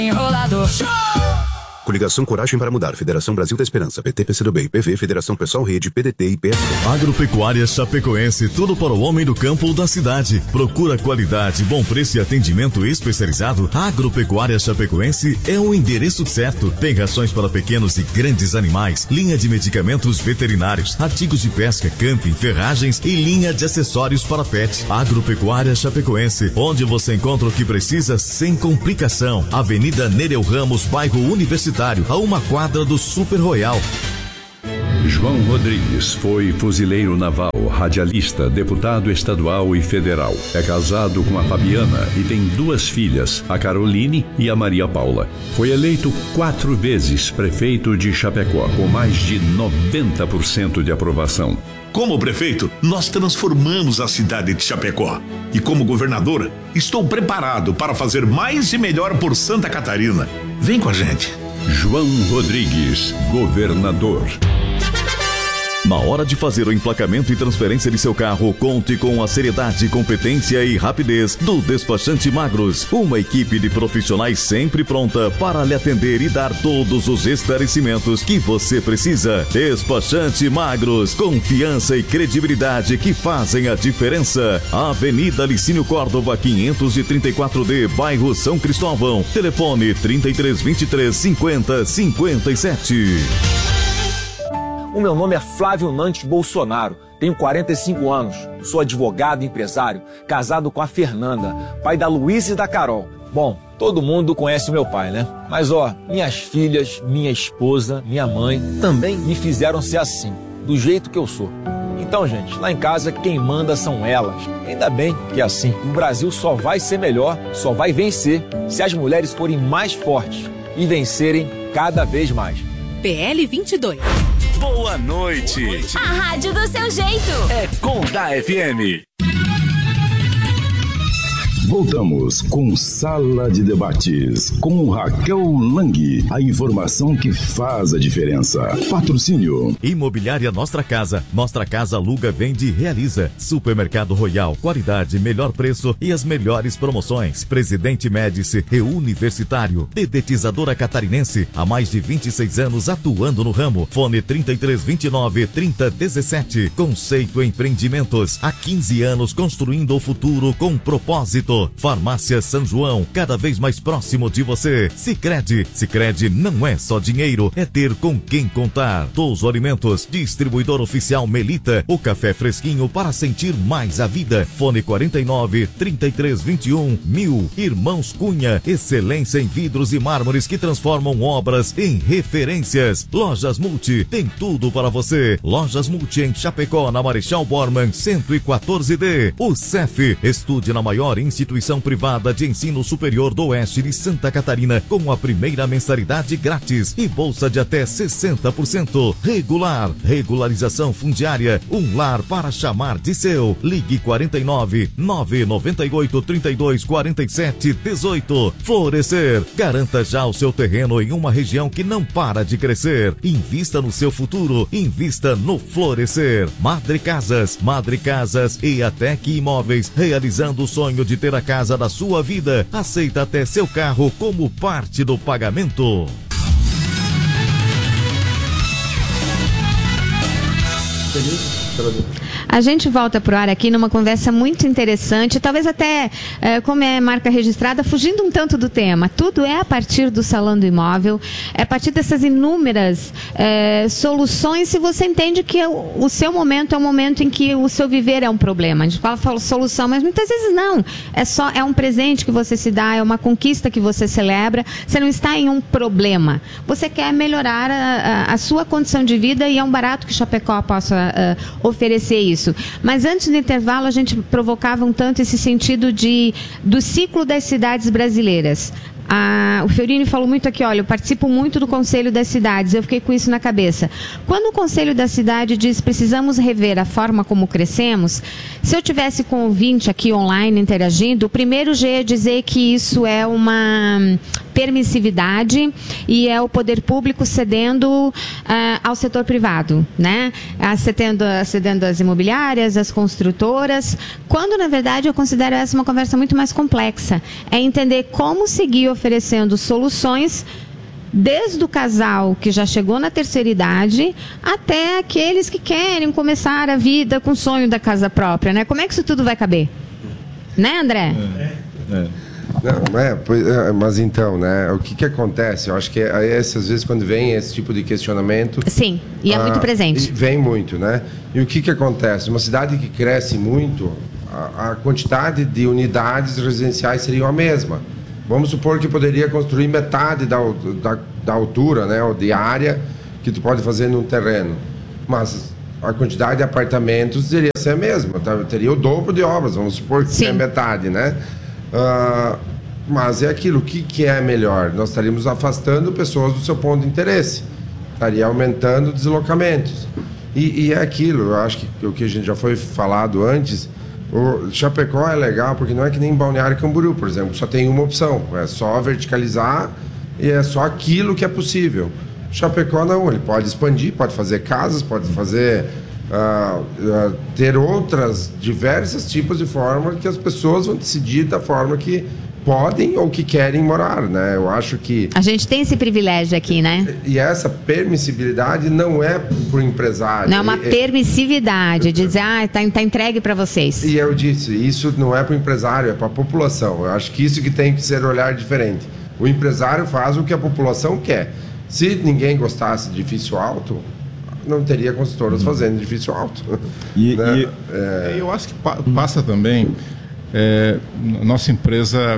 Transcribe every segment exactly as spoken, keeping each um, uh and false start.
Enrolador. Coligação Coragem para Mudar, Federação Brasil da Esperança, P T, P C do B, P V, Federação Pessoal Rede, P D T e P S D. Agropecuária Chapecoense, tudo para o homem do campo ou da cidade. Procura qualidade, bom preço e atendimento especializado. Agropecuária Chapecoense é o endereço certo. Tem rações para pequenos e grandes animais, linha de medicamentos veterinários, artigos de pesca, camping, ferragens e linha de acessórios para pet. Agropecuária Chapecoense, onde você encontra o que precisa sem complicação. Avenida Nereu Ramos, bairro Universitário, a uma quadra do Super Royal. João Rodrigues foi fuzileiro naval, radialista, deputado estadual e federal. É casado com a Fabiana e tem duas filhas, a Caroline e a Maria Paula. Foi eleito quatro vezes prefeito de Chapecó, com mais de noventa por cento de aprovação. Como prefeito, nós transformamos a cidade de Chapecó. E como governador, estou preparado para fazer mais e melhor por Santa Catarina. Vem com a gente. João Rodrigues, governador. Na hora de fazer o emplacamento e transferência de seu carro, conte com a seriedade, competência e rapidez do Despachante Magros. Uma equipe de profissionais sempre pronta para lhe atender e dar todos os esclarecimentos que você precisa. Despachante Magros, confiança e credibilidade que fazem a diferença. Avenida Licínio Córdova, quinhentos e trinta e quatro D, bairro São Cristóvão. Telefone trinta e três, vinte e três, cinquenta, cinquenta e sete. O meu nome é Flávio Nantes Bolsonaro, tenho quarenta e cinco anos, sou advogado e empresário, casado com a Fernanda, pai da Luísa e da Carol. Bom, todo mundo conhece o meu pai, né? Mas ó, minhas filhas, minha esposa, minha mãe também me fizeram ser assim, do jeito que eu sou. Então, gente, lá em casa quem manda são elas. Ainda bem que é assim. O Brasil só vai ser melhor, só vai vencer se as mulheres forem mais fortes e vencerem cada vez mais. P L vinte e dois. Boa noite. A rádio do seu jeito. É Conda F M. Voltamos com Sala de Debates, com Raquel Lang. A informação que faz a diferença. Patrocínio. Imobiliária Nostra Casa. Nostra Casa aluga, vende e realiza. Supermercado Royal. Qualidade, melhor preço e as melhores promoções. Presidente Médici e Universitário. Dedetizadora Catarinense. Há mais de vinte e seis anos atuando no ramo. Fone trinta e três, vinte e nove, trinta, dezessete. Conceito Empreendimentos. Há quinze anos construindo o futuro com propósito. Farmácia São João, cada vez mais próximo de você. Sicredi, Sicredi não é só dinheiro, é ter com quem contar. Touso Alimentos, distribuidor oficial Melita, o café fresquinho para sentir mais a vida. Fone quarenta e nove, trinta e três, vinte e um, mil. Irmãos Cunha, excelência em vidros e mármores que transformam obras em referências. Lojas Multi, tem tudo para você. Lojas Multi em Chapecó, na Marechal Bormann, cento e quatorze D. O C E F, estude na maior instituição privada de ensino superior do oeste de Santa Catarina, com a primeira mensalidade grátis e bolsa de até sessenta por cento. Regular, regularização fundiária, um lar para chamar de seu. Ligue quarenta e nove, nove nove oito, trinta e dois, quarenta e sete, dezoito. Florescer, garanta já o seu terreno em uma região que não para de crescer. Invista no seu futuro, invista no Florescer. Madre Casas, Madre Casas e Atec Imóveis, realizando o sonho de ter a casa da sua vida. Aceita até seu carro como parte do pagamento. A gente volta pro ar aqui numa conversa muito interessante, talvez até, é, como é marca registrada, fugindo um tanto do tema. Tudo é a partir do Salão do Imóvel, é a partir dessas inúmeras é, soluções, se você entende que o, o seu momento é um momento em que o seu viver é um problema. A gente fala, fala solução, mas muitas vezes não. É só é um presente que você se dá, é uma conquista que você celebra. Você não está em um problema. Você quer melhorar a, a, a sua condição de vida e é um barato que Chapecó possa uh, oferecer isso. Mas antes do intervalo a gente provocava um tanto esse sentido de, do ciclo das cidades brasileiras. Ah, o Fiorini falou muito aqui, olha, eu participo muito do Conselho das Cidades, eu fiquei com isso na cabeça. Quando o Conselho da Cidade diz precisamos rever a forma como crescemos, se eu tivesse com o ouvinte aqui online interagindo, o primeiro G é dizer que isso é uma permissividade e é o poder público cedendo uh, ao setor privado, né? Cedendo, cedendo as imobiliárias, as construtoras, quando na verdade eu considero essa uma conversa muito mais complexa. É entender como seguir oferecendo soluções desde o casal que já chegou na terceira idade até aqueles que querem começar a vida com o sonho da casa própria, né? Como é que isso tudo vai caber? Né, André? É. É. Não, é, pois, é, mas então, né, o que que acontece? Eu acho que é, é, às vezes quando vem esse tipo de questionamento... Sim, e é ah, muito presente. Vem muito, né? E o que que acontece? Uma cidade que cresce muito, a, a quantidade de unidades residenciais seria a mesma. Vamos supor que poderia construir metade da, da, da altura, né, ou de área que tu pode fazer num terreno. Mas a quantidade de apartamentos seria ser a mesma, tá? Teria o dobro de obras, vamos supor que é metade, né? Uh, mas é aquilo, o que, que é melhor? Nós estaríamos afastando pessoas do seu ponto de interesse, estaria aumentando deslocamentos. E, e é aquilo, eu acho que o que a gente já foi falado antes, o Chapecó é legal porque não é que nem Balneário Camboriú, por exemplo, só tem uma opção, é só verticalizar e é só aquilo que é possível. Chapecó não, ele pode expandir, pode fazer casas, pode fazer... Uh, uh, ter outras diversos tipos de forma que as pessoas vão decidir da forma que podem ou que querem morar, né? Eu acho que... A gente tem esse privilégio aqui, né? E essa permissibilidade não é para o empresário. Não é uma permissividade, é, de dizer, ah, tá, tá entregue para vocês. E eu disse, isso não é para o empresário, é para a população. Eu acho que isso que tem que ser um olhar diferente. O empresário faz o que a população quer. Se ninguém gostasse de edifício alto... não teria construtoras fazendo edifício alto. E, né? e é... eu acho que pa passa também, é, nossa empresa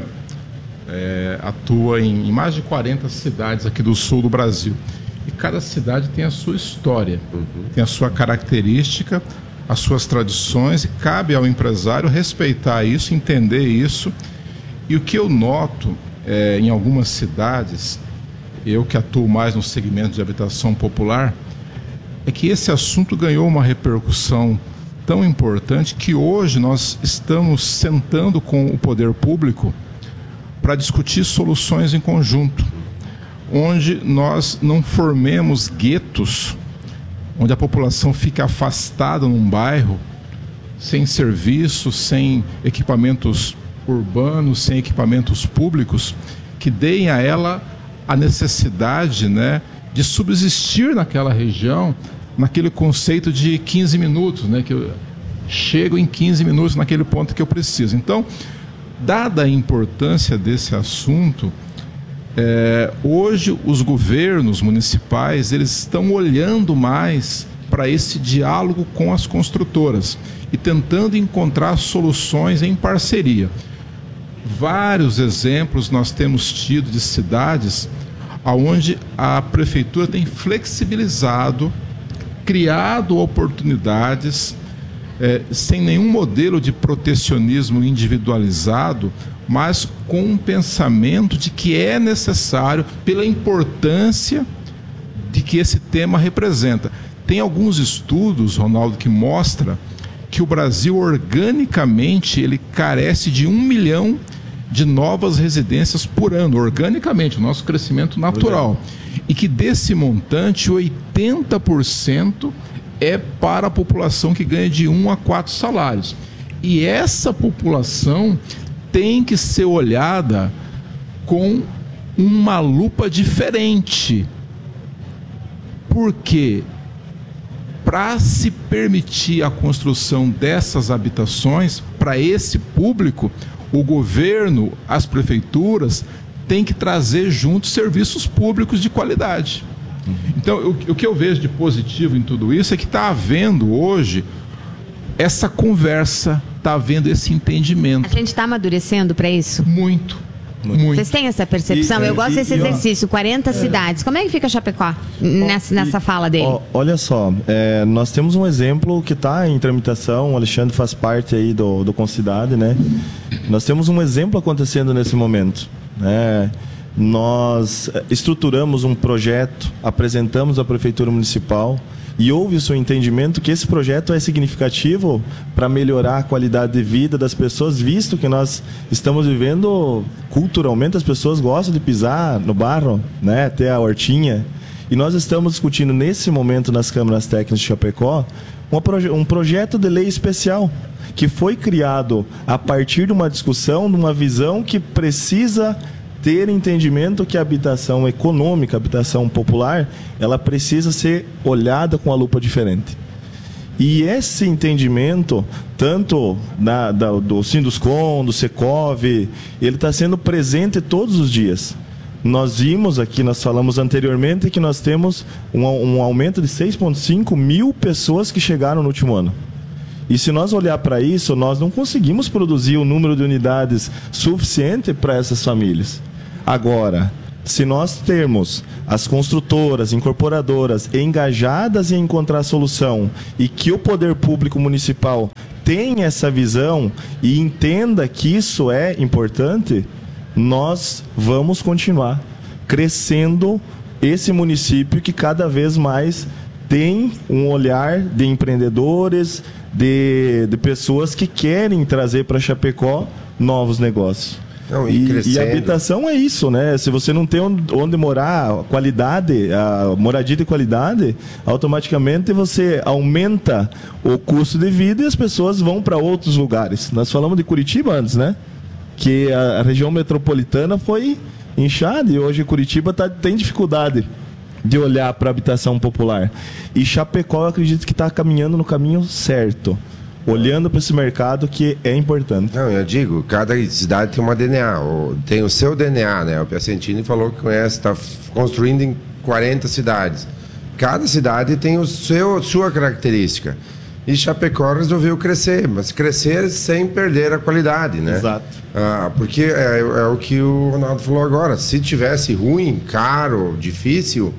é, atua em, em mais de quarenta cidades aqui do sul do Brasil. E cada cidade tem a sua história, uhum. tem a sua característica, as suas tradições, e cabe ao empresário respeitar isso, entender isso. E o que eu noto é, em algumas cidades, eu que atuo mais no segmento de habitação popular, é que esse assunto ganhou uma repercussão tão importante que hoje nós estamos sentando com o poder público para discutir soluções em conjunto, onde nós não formemos guetos, onde a população fica afastada num bairro, sem serviços, sem equipamentos urbanos, sem equipamentos públicos, que deem a ela a necessidade, né, de subsistir naquela região, naquele conceito de quinze minutos, né, que eu chego em quinze minutos naquele ponto que eu preciso. Então, dada a importância desse assunto, é, hoje os governos municipais eles estão olhando mais para esse diálogo com as construtoras e tentando encontrar soluções em parceria. Vários exemplos nós temos tido de cidades onde a prefeitura tem flexibilizado, criado oportunidades, é, sem nenhum modelo de protecionismo individualizado, mas com um pensamento de que é necessário, pela importância de que esse tema representa. Tem alguns estudos, Ronaldo, que mostram que o Brasil, organicamente, ele carece de um milhão de novas residências por ano, organicamente, o nosso crescimento natural. E que desse montante, oitenta por cento é para a população que ganha de um a quatro salários. E essa população tem que ser olhada com uma lupa diferente. Porque para se permitir a construção dessas habitações, para esse público, o governo, as prefeituras, têm que trazer juntos serviços públicos de qualidade. Então, o, o que eu vejo de positivo em tudo isso é que está havendo hoje essa conversa, está havendo esse entendimento. A gente está amadurecendo para isso? Muito. Muito. Vocês têm essa percepção? E, eu gosto e, desse e, exercício, quarenta é, cidades. Como é que fica Chapecó nessa, nessa e, fala dele? Ó, olha só, é, nós temos um exemplo que está em tramitação, o Alexandre faz parte aí do, do Concidade, né? Nós temos um exemplo acontecendo nesse momento, né? Nós estruturamos um projeto, apresentamos à Prefeitura Municipal e houve-se o entendimento que esse projeto é significativo para melhorar a qualidade de vida das pessoas, visto que nós estamos vivendo culturalmente, as pessoas gostam de pisar no barro, né, ter a hortinha, e nós estamos discutindo nesse momento nas câmaras técnicas de Chapecó um, proje- um projeto de lei especial que foi criado a partir de uma discussão, de uma visão que precisa ter entendimento que a habitação econômica, a habitação popular, ela precisa ser olhada com a lupa diferente. E esse entendimento, tanto na, da, do Sinduscom, do Secov, ele está sendo presente todos os dias. Nós vimos aqui, nós falamos anteriormente, que nós temos um, um aumento de seis vírgula cinco mil pessoas que chegaram no último ano. E se nós olhar para isso, nós não conseguimos produzir o número de unidades suficiente para essas famílias. Agora, se nós termos as construtoras, incorporadoras engajadas em encontrar solução e que o poder público municipal tenha essa visão e entenda que isso é importante, nós vamos continuar crescendo esse município que cada vez mais tem um olhar de empreendedores, de, de pessoas que querem trazer para Chapecó novos negócios. Não, e, e, e a habitação é isso, né? Se você não tem onde, onde morar, qualidade, a moradia de qualidade, automaticamente você aumenta o custo de vida e as pessoas vão para outros lugares. Nós falamos de Curitiba antes, né? Que a, a região metropolitana foi inchada e hoje Curitiba tá, tem dificuldade de olhar para a habitação popular. E Chapecó, eu acredito que está caminhando no caminho certo, olhando para esse mercado que é importante. Não, eu digo, cada cidade tem uma D N A, tem o seu D N A, né? O Piacentini falou que conhece, está construindo em quarenta cidades. Cada cidade tem o seu, sua característica. E Chapecó resolveu crescer, mas crescer sem perder a qualidade, né? Exato. Ah, porque é, é o que o Ronaldo falou agora, se tivesse ruim, caro, difícil,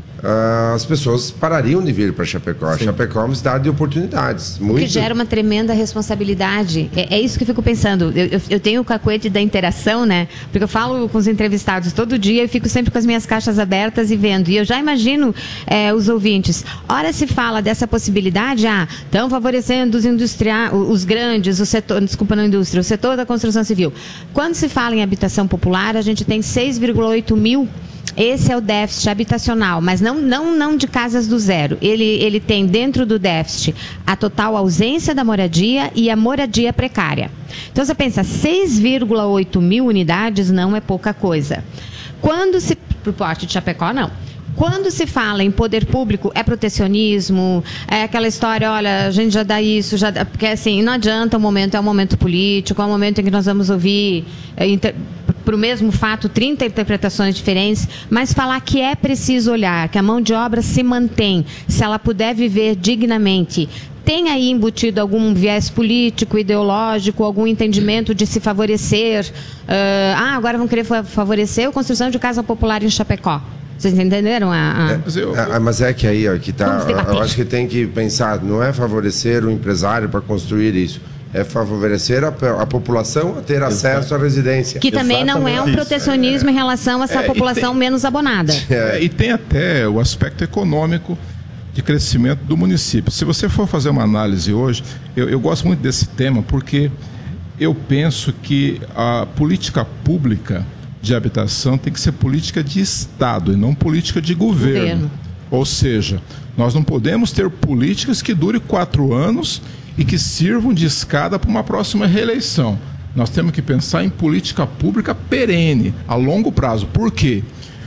Uh, as pessoas parariam de vir para Chapecó. Sim. Chapecó é uma cidade de oportunidades. Muito... Que gera uma tremenda responsabilidade. É, é isso que eu fico pensando. Eu, eu, eu tenho o cacuete da interação, né? Porque eu falo com os entrevistados todo dia e fico sempre com as minhas caixas abertas e vendo. E eu já imagino é, os ouvintes. Ora se fala dessa possibilidade, ah, estão favorecendo os industriais, os grandes, o setor, desculpa, não indústria, o setor da construção civil. Quando se fala em habitação popular, a gente tem seis vírgula oito mil. Esse é o déficit habitacional, mas não, não, não de casas do zero. Ele, ele tem dentro do déficit a total ausência da moradia e a moradia precária. Então você pensa, seis vírgula oito mil unidades não é pouca coisa. Quando se... Para o porte de Chapecó, não. Quando se fala em poder público, é protecionismo, é aquela história, olha, a gente já dá isso, já dá, porque assim, não adianta, o momento é um momento político, é um momento em que nós vamos ouvir, é, inter, para o mesmo fato, trinta interpretações diferentes, mas falar que é preciso olhar, que a mão de obra se mantém, se ela puder viver dignamente. Tem aí embutido algum viés político, ideológico, algum entendimento de se favorecer, uh, ah, agora vão querer favorecer a construção de casa popular em Chapecó. Vocês entenderam? A, a... É, mas, eu, eu... mas é que aí ó, que tá, eu acho que tem que pensar, não é favorecer o empresário para construir isso, é favorecer a, a população a ter Exato. acesso à residência. Que também Exatamente. não é um protecionismo é, em relação a essa é, população tem, menos abonada. É, e tem até o aspecto econômico de crescimento do município. Se você for fazer uma análise hoje, eu, eu gosto muito desse tema porque eu penso que a política pública de habitação tem que ser política de Estado e não política de governo. governo. Ou seja, nós não podemos ter políticas que durem quatro anos e que sirvam de escada para uma próxima reeleição. Nós temos que pensar em política pública perene, a longo prazo. Por quê?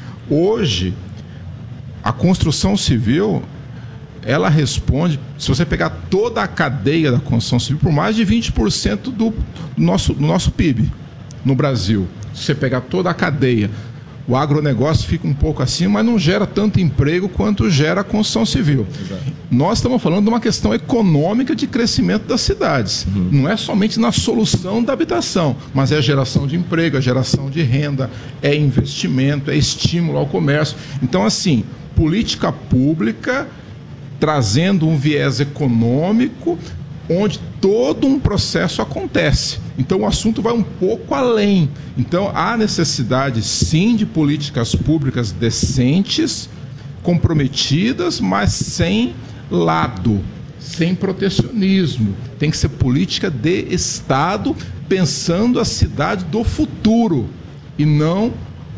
Hoje, a construção civil, ela responde, se você pegar toda a cadeia da construção civil, por mais de vinte por cento do nosso, do nosso P I B no Brasil. Se você pegar toda a cadeia, o agronegócio fica um pouco assim, mas não gera tanto emprego quanto gera a construção civil. Exato. Nós estamos falando de uma questão econômica de crescimento das cidades. Uhum. Não é somente na solução da habitação, mas é a geração de emprego, a geração de renda, é investimento, é estímulo ao comércio. Então, assim, política pública trazendo um viés econômico onde todo um processo acontece. Então o assunto vai um pouco além. Então há necessidade sim de políticas públicas decentes, comprometidas, mas sem lado, sem protecionismo. Tem que ser política de Estado, pensando a cidade do futuro e não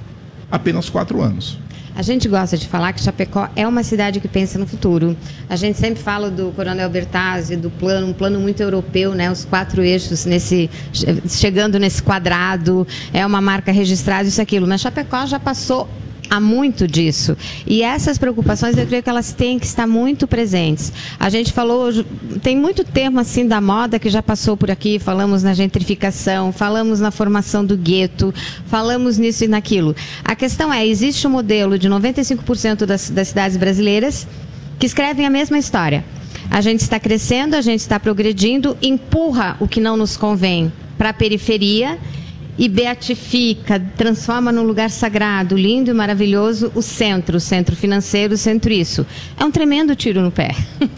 apenas quatro anos. A gente gosta de falar que Chapecó é uma cidade que pensa no futuro. A gente sempre fala do Coronel Bertazzi, do plano, um plano muito europeu, né? Os quatro eixos nesse, chegando nesse quadrado, é uma marca registrada, isso e aquilo. Mas Chapecó já passou há muito disso. E essas preocupações, eu creio que elas têm que estar muito presentes. A gente falou, tem muito tema assim da moda que já passou por aqui, falamos na gentrificação, falamos na formação do gueto, falamos nisso e naquilo. A questão é, existe um modelo de noventa e cinco por cento das, das cidades brasileiras que escrevem a mesma história. A gente está crescendo, a gente está progredindo, empurra o que não nos convém para a periferia e beatifica, transforma num lugar sagrado, lindo e maravilhoso, o centro, o centro financeiro, o centro isso. É um tremendo tiro no pé.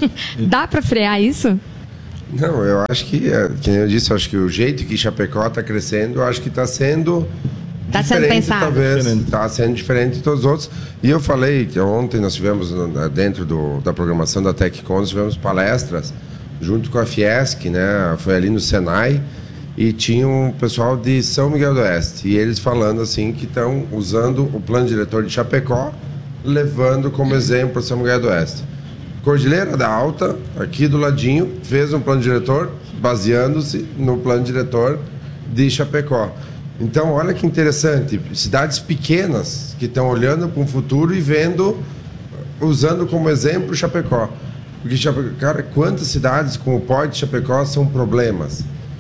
Dá para frear isso? Não, eu acho que, que eu disse, eu acho que o jeito que Chapecó está crescendo, eu acho que está sendo Está sendo pensado. Talvez está sendo diferente de todos os outros. E eu falei que ontem nós tivemos, dentro do, da programação da TecCon, nós tivemos palestras junto com a Fiesc, né? Foi ali no Senai. E tinha um pessoal de São Miguel do Oeste, e eles falando assim que estão usando o plano diretor de Chapecó, levando como exemplo São Miguel do Oeste. Cordilheira da Alta, aqui do ladinho, fez um plano diretor baseando-se no plano diretor de Chapecó. Então, olha que interessante, cidades pequenas que estão olhando para um futuro e vendo, usando como exemplo Chapecó. Porque, cara, quantas cidades com o porte de Chapecó são problemas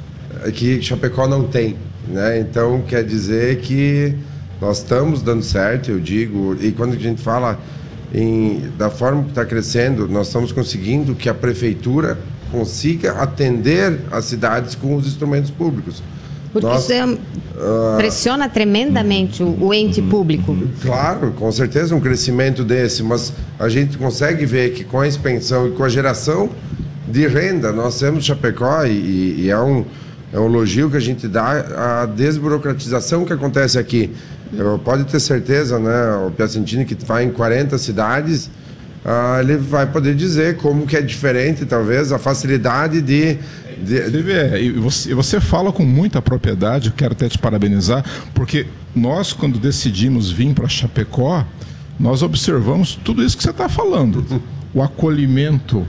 que Chapecó não tem, né? Então quer dizer que nós estamos dando certo, eu digo, e quando a gente fala em, da forma que está crescendo, nós estamos conseguindo que a prefeitura consiga atender as cidades com os instrumentos públicos. Porque nós, isso uh, pressiona tremendamente o, o ente público. Claro, com certeza um crescimento desse, mas a gente consegue ver que com a expansão e com a geração de renda, nós temos Chapecó e, e é um É um elogio que a gente dá à desburocratização que acontece aqui. Eu, pode ter certeza, né, o Piacentini, que vai em quarenta cidades, ah, ele vai poder dizer como que é diferente, talvez, a facilidade de... de... Você vê, e você, você fala com muita propriedade, eu quero até te parabenizar, porque nós, quando decidimos vir para Chapecó, nós observamos tudo isso que você está falando. O acolhimento...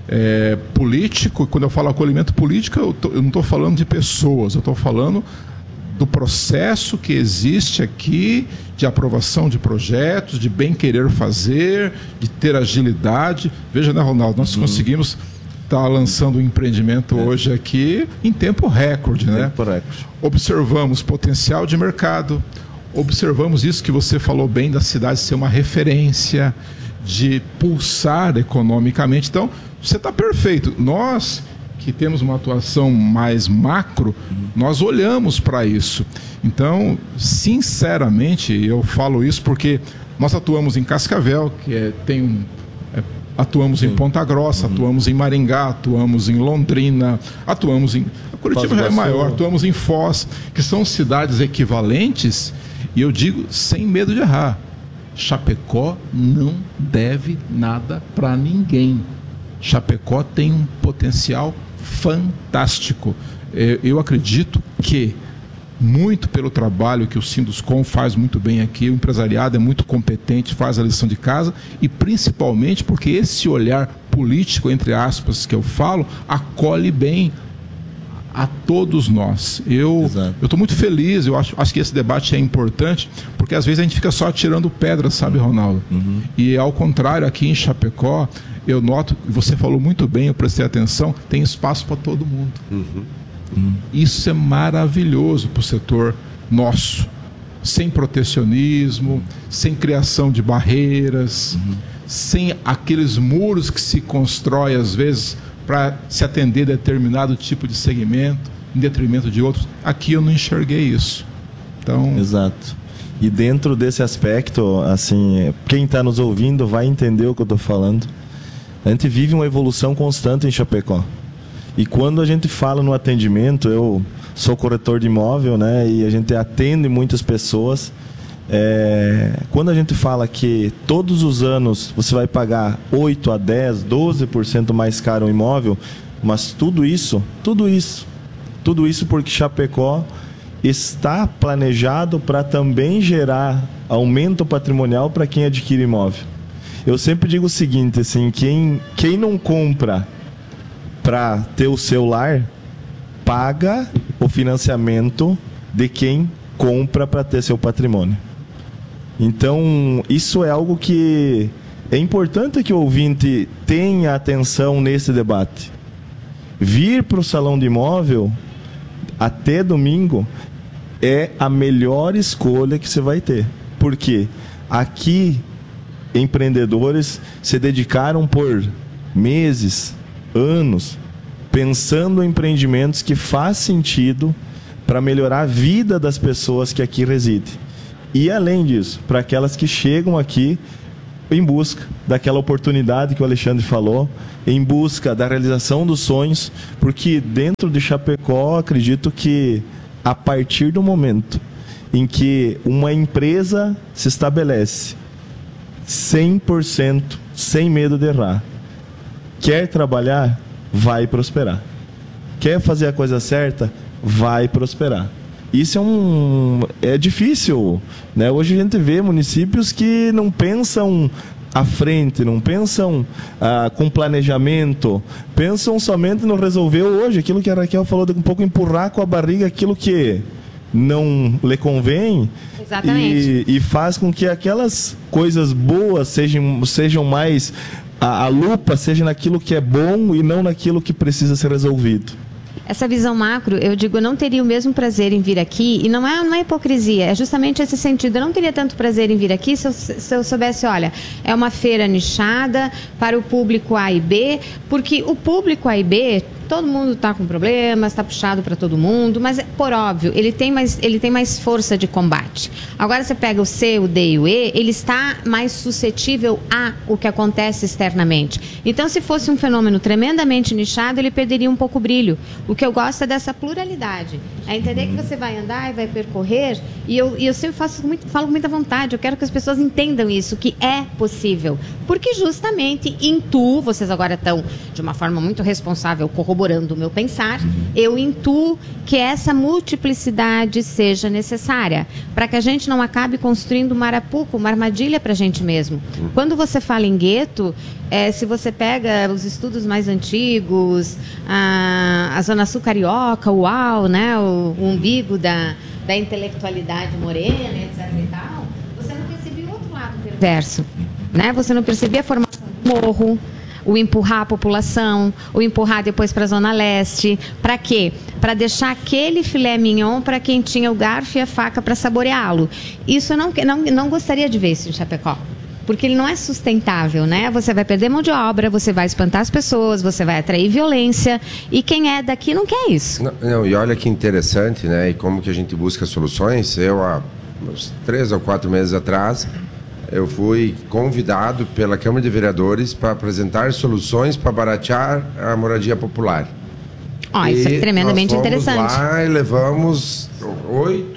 É, político, quando eu falo acolhimento político, eu, tô, eu não estou falando de pessoas, eu estou falando do processo que existe aqui de aprovação de projetos, de bem querer fazer, de ter agilidade. Veja, né, Ronaldo, nós uhum. conseguimos estar tá lançando um empreendimento é. hoje aqui em tempo recorde, né? Tempo recorde. Observamos potencial de mercado, observamos isso que você falou bem da cidade ser uma referência, de pulsar economicamente. Então, você está perfeito. Nós, que temos uma atuação mais macro, nós olhamos para isso. Então, sinceramente, eu falo isso porque nós atuamos em Cascavel, que é, tem um, é, atuamos Sim. em Ponta Grossa, uhum. atuamos em Maringá, atuamos em Londrina, atuamos em... Curitiba já é maior, atuamos em Foz, que são cidades equivalentes, e eu digo sem medo de errar, Chapecó não deve nada para ninguém. Chapecó tem um potencial fantástico. Eu acredito que, muito pelo trabalho que o Sinduscom faz muito bem aqui, o empresariado é muito competente, faz a lição de casa, e principalmente porque esse olhar político, entre aspas, que eu falo, acolhe bem a todos nós. Eu estou muito feliz, eu acho, acho que esse debate é importante, porque às vezes a gente fica só tirando pedra, sabe, Ronaldo? Uhum. E ao contrário, aqui em Chapecó, eu noto, você falou muito bem, eu prestei atenção, tem espaço para todo mundo. Uhum. Uhum. Isso é maravilhoso para o setor nosso, sem protecionismo, sem criação de barreiras, uhum. sem aqueles muros que se constrói às vezes para se atender a determinado tipo de segmento, em detrimento de outros. Aqui eu não enxerguei isso. Então... Exato. E dentro desse aspecto, assim, quem está nos ouvindo vai entender o que eu estou falando. A gente vive uma evolução constante em Chapecó. E quando a gente fala no atendimento, eu sou corretor de imóvel, né? E a gente atende muitas pessoas. É, quando a gente fala que todos os anos você vai pagar oito a dez, doze por cento mais caro um imóvel, mas tudo isso, tudo isso, tudo isso porque Chapecó está planejado para também gerar aumento patrimonial para quem adquire imóvel. Eu sempre digo o seguinte, assim, quem, quem não compra para ter o seu lar, paga o financiamento de quem compra para ter seu patrimônio. Então, isso é algo que é importante que o ouvinte tenha atenção nesse debate. Vir para o Salão de Imóvel até domingo é a melhor escolha que você vai ter. Porque aqui, empreendedores se dedicaram por meses, anos, pensando em empreendimentos que faz sentido para melhorar a vida das pessoas que aqui residem. E além disso, para aquelas que chegam aqui em busca daquela oportunidade que o Alexandre falou, em busca da realização dos sonhos, porque dentro de Chapecó, acredito que a partir do momento em que uma empresa se estabelece cem por cento sem medo de errar, quer trabalhar, vai prosperar. Quer fazer a coisa certa, vai prosperar. Isso é um é difícil, né? Hoje a gente vê municípios que não pensam à frente, não pensam ah, com planejamento, pensam somente no resolver hoje, aquilo que a Raquel falou, de um pouco empurrar com a barriga aquilo que não lhe convém. Exatamente. E, e faz com que aquelas coisas boas sejam, sejam mais, a, a lupa seja naquilo que é bom e não naquilo que precisa ser resolvido. Essa visão macro, eu digo, eu não teria o mesmo prazer em vir aqui, e não é, não é hipocrisia, é justamente esse sentido. Eu não teria tanto prazer em vir aqui se eu, se eu soubesse, olha, é uma feira nichada para o público A e B, porque o público A e B, todo mundo está com problemas, está puxado para todo mundo, mas, por óbvio, ele tem, mais, ele tem mais força de combate. Agora você pega o C, o D e o E, ele está mais suscetível a o que acontece externamente. Então, se fosse um fenômeno tremendamente nichado, ele perderia um pouco o brilho. O que eu gosto é dessa pluralidade. É entender que você vai andar e vai percorrer, e eu, e eu sempre faço muito, falo com muita vontade, eu quero que as pessoas entendam isso, que é possível. Porque justamente intuo, vocês agora estão de uma forma muito responsável corroborando o meu pensar, eu intuo que essa multiplicidade seja necessária, para que a gente não acabe construindo uma arapuca, uma armadilha para a gente mesmo. Quando você fala em gueto, é, se você pega os estudos mais antigos, a, a Zona Sul Carioca, o U A U, né, o, o umbigo da, da intelectualidade morena, etcétera e tal, você não percebia o outro lado perverso, né? Você não percebia a formação do morro, o empurrar a população, o empurrar depois para a Zona Leste. Para quê? Para deixar aquele filé mignon para quem tinha o garfo e a faca para saboreá-lo. Isso eu não, não, não gostaria de ver isso em Chapecó. Porque ele não é sustentável, né? Você vai perder mão de obra, você vai espantar as pessoas, você vai atrair violência, e quem é daqui não quer isso. Não, não, e olha que interessante, né? E como que a gente busca soluções. Eu, há uns três ou quatro meses atrás, eu fui convidado pela Câmara de Vereadores para apresentar soluções para baratear a moradia popular. Oh, isso é tremendamente interessante. Nós fomos lá e levamos oito,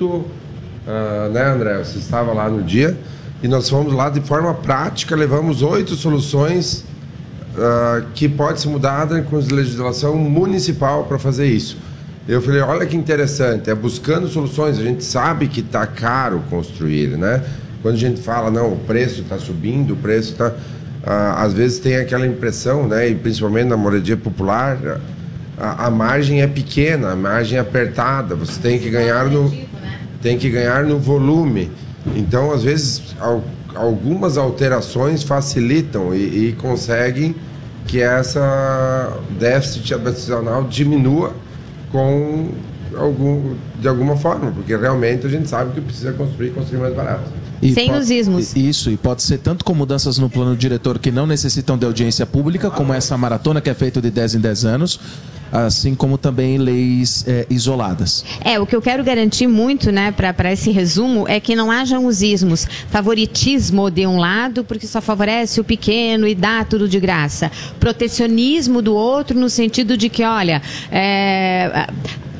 uh, né, André? Você estava lá no dia. E nós fomos lá de forma prática, levamos oito soluções uh, que pode ser mudada com legislação municipal para fazer isso. Eu falei, olha que interessante, é buscando soluções. A gente sabe que está caro construir, né? Quando a gente fala, não, o preço está subindo, o preço está... Uh, às vezes tem aquela impressão, né? E principalmente na moradia popular, a, a margem é pequena, a margem é apertada. Você tem que ganhar no, tem que ganhar no volume. Então, às vezes, al- algumas alterações facilitam e, e conseguem que essa déficit habitacional diminua com algum, de alguma forma, porque realmente a gente sabe que precisa construir, construir mais barato. E Sem pode, os ismos. Isso, e pode ser tanto com mudanças no plano diretor que não necessitam de audiência pública, como essa maratona que é feita de dez em dez anos, assim como também leis é, isoladas. É, o que eu quero garantir muito, né, para esse resumo, é que não hajam os ismos. Favoritismo de um lado, porque só favorece o pequeno e dá tudo de graça. Protecionismo do outro, no sentido de que, olha, é...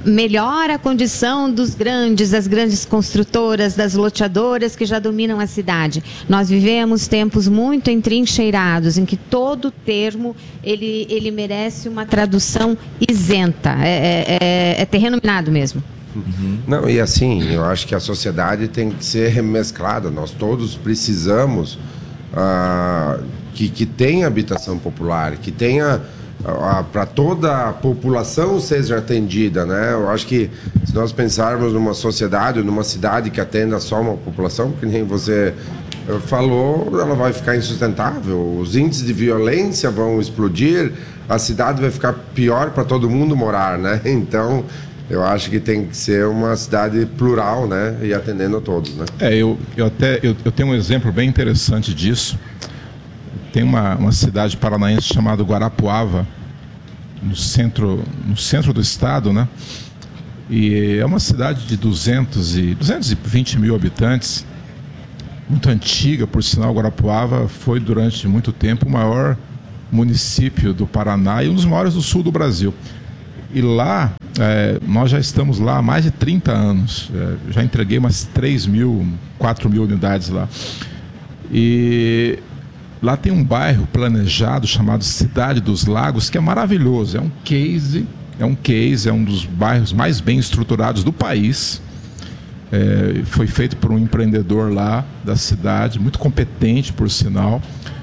melhora a condição dos grandes, das grandes construtoras, das loteadoras que já dominam a cidade. Nós vivemos tempos muito entrincheirados, em que todo termo ele, ele merece uma tradução isenta, é, é, é terreno minado mesmo. Uhum. Não, e assim, eu acho que a sociedade tem que ser remesclada, nós todos precisamos ah, que, que tenha habitação popular, que tenha... para toda a população seja atendida, né? Eu acho que se nós pensarmos numa sociedade, numa cidade que atenda só uma população, que nem você falou, ela vai ficar insustentável, os índices de violência vão explodir, a cidade vai ficar pior para todo mundo morar, né? Então, eu acho que tem que ser uma cidade plural, né? E atendendo a todos, né? É, eu, eu até eu, eu tenho um exemplo bem interessante disso. Tem uma, uma cidade paranaense chamada Guarapuava, no centro, no centro do estado, né? E é uma cidade de duzentos e, duzentos e vinte mil habitantes, muito antiga, por sinal. Guarapuava foi durante muito tempo o maior município do Paraná e um dos maiores do sul do Brasil. E lá, é, nós já estamos lá há mais de trinta anos, é, já entreguei umas três mil, quatro mil unidades lá. E... lá tem um bairro planejado chamado Cidade dos Lagos, que é maravilhoso. É um case, é um case, é um dos bairros mais bem estruturados do país. É, foi feito por um empreendedor lá da cidade, muito competente, por sinal.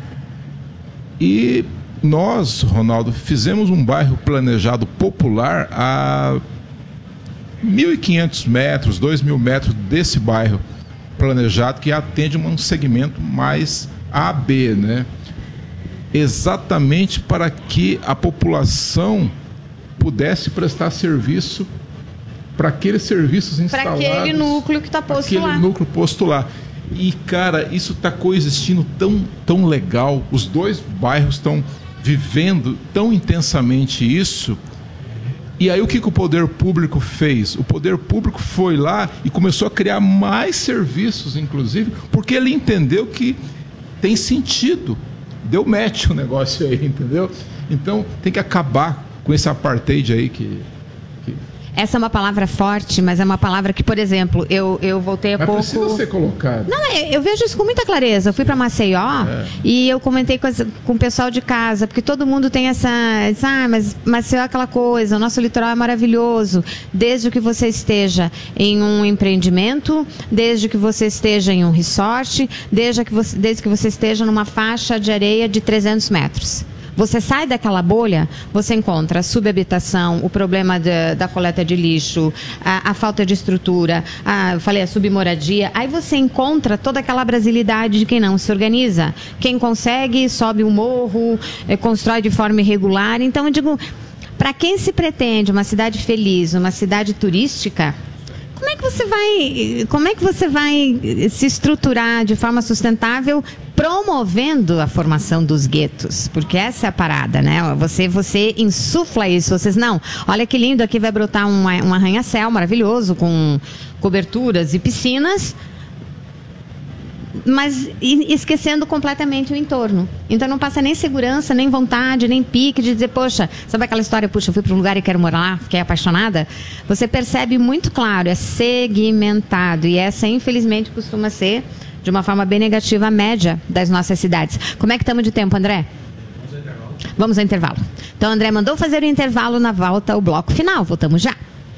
E nós, Ronaldo, fizemos um bairro planejado popular a mil e quinhentos metros, dois mil metros desse bairro planejado, que atende um segmento mais A B, né? Exatamente para que a população pudesse prestar serviço para aqueles serviços instalados. Para aquele núcleo que está posto aquele lá. Aquele núcleo posto lá. E, cara, isso está coexistindo tão, tão legal. Os dois bairros estão vivendo tão intensamente isso. E aí o que, que o poder público fez? O poder público foi lá e começou a criar mais serviços, inclusive, porque ele entendeu que tem sentido. Deu match o negócio aí, entendeu? Então tem que acabar com esse apartheid aí que... que... Essa é uma palavra forte, mas é uma palavra que, por exemplo, eu, eu voltei há mas pouco... precisa ser colocado. Não, eu, eu vejo isso com muita clareza. Eu fui para Maceió é. e eu comentei com, as, com o pessoal de casa, porque todo mundo tem essa... Ah, mas Maceió é aquela coisa, o nosso litoral é maravilhoso. Desde que você esteja em um empreendimento, desde que você esteja em um resort, desde que você, desde que você esteja numa faixa de areia de trezentos metros. Você sai daquela bolha, você encontra a subhabitação, o problema de, da coleta de lixo, a, a falta de estrutura, a, eu falei, a submoradia. Aí você encontra toda aquela brasilidade de quem não se organiza. Quem consegue, sobe um morro, é, constrói de forma irregular. Então, eu digo, para quem se pretende uma cidade feliz, uma cidade turística... Como é que você vai, como é que você vai se estruturar de forma sustentável promovendo a formação dos guetos? Porque essa é a parada, né? Você, você insufla isso. Vocês, não, olha que lindo, aqui vai brotar um, um arranha-céu maravilhoso com coberturas e piscinas, mas esquecendo completamente o entorno. Então não passa nem segurança, nem vontade, nem pique de dizer, poxa, sabe aquela história, puxa, eu fui para um lugar e quero morar lá, fiquei apaixonada? Você percebe muito claro, é segmentado, e essa infelizmente costuma ser, de uma forma bem negativa, a média das nossas cidades. Como é que estamos de tempo, André? Vamos ao intervalo. Vamos ao intervalo. Então, André mandou fazer o intervalo, na volta o bloco final. Voltamos já.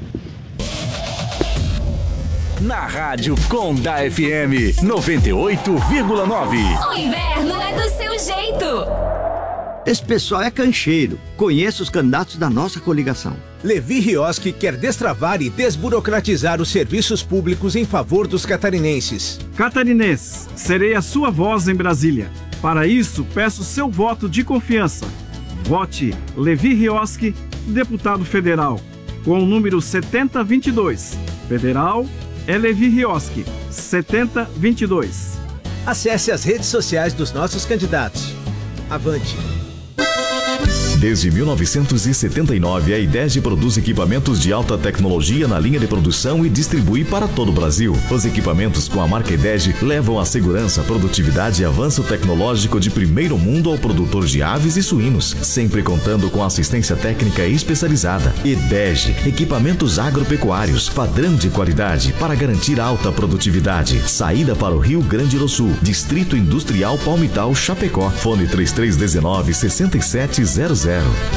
Na Rádio Conda F M noventa e oito vírgula nove. O inverno é do seu jeito. Esse pessoal é cancheiro. Conheço os candidatos da nossa coligação. Levi Rioski quer destravar e desburocratizar os serviços públicos em favor dos catarinenses. Catarinenses, serei a sua voz em Brasília. Para isso, peço seu voto de confiança. Vote Levi Rioski, deputado federal, com o número setenta vinte e dois. Federal é Levi Rioski, setenta vinte e dois. Acesse as redes sociais dos nossos candidatos. Avante! Desde mil novecentos e setenta e nove, a IDEG produz equipamentos de alta tecnologia na linha de produção e distribui para todo o Brasil. Os equipamentos com a marca IDEG levam a segurança, produtividade e avanço tecnológico de primeiro mundo ao produtor de aves e suínos, sempre contando com assistência técnica especializada. IDEG, equipamentos agropecuários, padrão de qualidade para garantir alta produtividade. Saída para o Rio Grande do Sul, Distrito Industrial Palmital, Chapecó. Fone três três um nove, seis sete zero zero.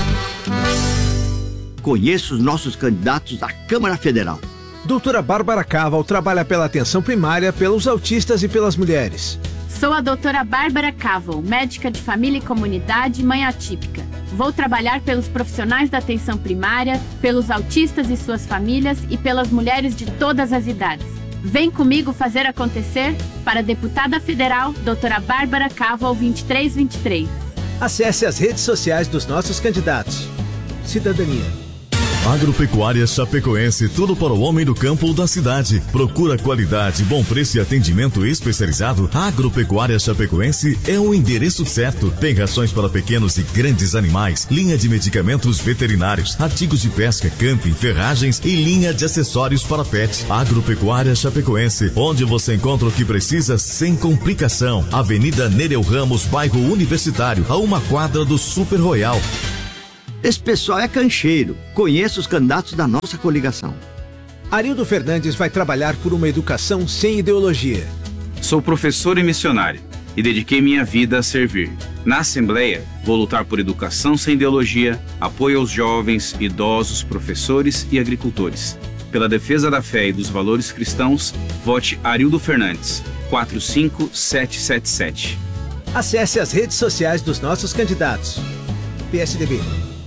Conheça os nossos candidatos à Câmara Federal. Doutora Bárbara Caval trabalha pela atenção primária, pelos autistas e pelas mulheres. Sou a doutora Bárbara Caval, médica de família e comunidade, mãe atípica. Vou trabalhar pelos profissionais da atenção primária, pelos autistas e suas famílias e pelas mulheres de todas as idades. Vem comigo fazer acontecer para a deputada federal, doutora Bárbara Caval vinte e três vinte e três. Acesse as redes sociais dos nossos candidatos. Cidadania. Agropecuária Chapecoense, tudo para o homem do campo ou da cidade. Procura qualidade, bom preço e atendimento especializado. Agropecuária Chapecoense é o endereço certo. Tem rações para pequenos e grandes animais, linha de medicamentos veterinários, artigos de pesca, camping, ferragens e linha de acessórios para pet. Agropecuária Chapecoense, onde você encontra o que precisa sem complicação. Avenida Nereu Ramos, bairro Universitário, a uma quadra do Super Royal. Esse pessoal é cancheiro. Conheça os candidatos da nossa coligação. Arildo Fernandes vai trabalhar por uma educação sem ideologia. Sou professor e missionário e dediquei minha vida a servir. Na Assembleia, vou lutar por educação sem ideologia, apoio aos jovens, idosos, professores e agricultores. Pela defesa da fé e dos valores cristãos, vote Arildo Fernandes, quatro cinco sete sete sete. Acesse as redes sociais dos nossos candidatos. P S D B.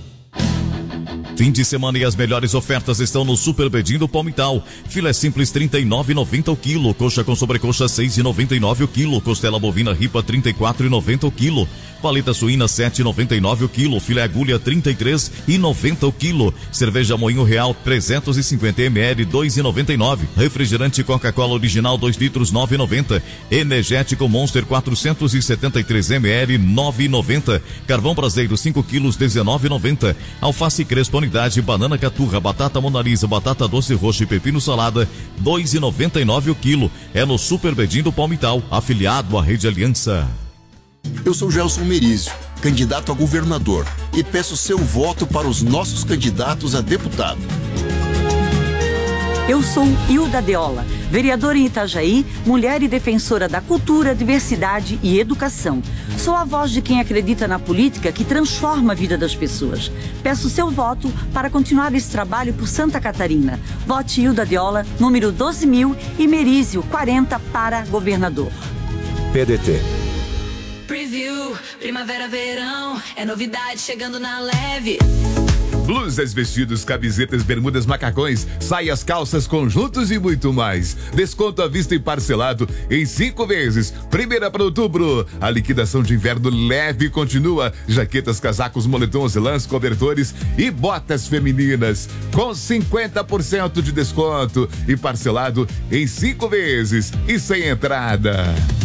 Fim de semana e as melhores ofertas estão no Super Bedim do Palmital. Filé simples trinta e nove reais e noventa centavos o quilo. Coxa com sobrecoxa seis reais e noventa e nove centavos o quilo. Costela bovina ripa trinta e quatro reais e noventa centavos o quilo. Paleta suína sete reais e noventa e nove centavos o quilo. Filé agulha trinta e três reais e noventa centavos o quilo. Cerveja Moinho Real trezentos e cinquenta mililitros dois reais e noventa e nove centavos. Refrigerante Coca-Cola original dois litros nove reais e noventa centavos. Energético Monster quatrocentos e setenta e três mililitros nove reais e noventa centavos. Carvão Braseiro cinco quilos dezenove reais e noventa centavos. Alface Crespo unidade, banana caturra, batata Monalisa, batata doce roxa e pepino salada dois reais e noventa e nove centavos o quilo. É no Super Bedim do Palmital, afiliado à Rede Aliança. Eu sou Gelson Merizio, candidato a governador, e peço seu voto para os nossos candidatos a deputado. Eu sou Hilda Deola, vereadora em Itajaí, mulher e defensora da cultura, diversidade e educação. Sou a voz de quem acredita na política que transforma a vida das pessoas. Peço seu voto para continuar esse trabalho por Santa Catarina. Vote Hilda Deola, número doze mil e Merizio quarenta para governador. P D T. Preview, primavera, verão, é novidade chegando na leve. Blusas, vestidos, camisetas, bermudas, macacões, saias, calças, conjuntos e muito mais. Desconto à vista e parcelado em cinco vezes. Primeira para outubro. A liquidação de inverno leve continua. Jaquetas, casacos, moletons, lãs, cobertores e botas femininas com cinquenta por cento de desconto e parcelado em cinco vezes e sem entrada.